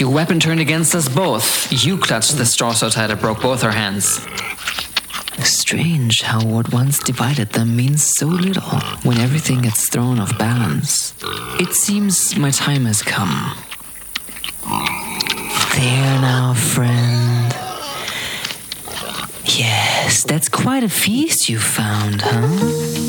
Your weapon turned against us both. You clutched the straw so tight it broke both our hands. Strange how what once divided them means so little when everything gets thrown off balance. It seems my time has come. There now, friend. Yes, that's quite a feast you found, huh?